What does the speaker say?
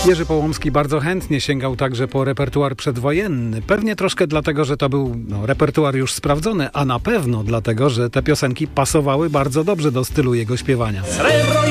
Jerzy Połomski bardzo chętnie sięgał także po repertuar przedwojenny. Pewnie troszkę dlatego, że to był repertuar już sprawdzony, a na pewno dlatego, że te piosenki pasowały bardzo dobrze do stylu jego śpiewania. Srebro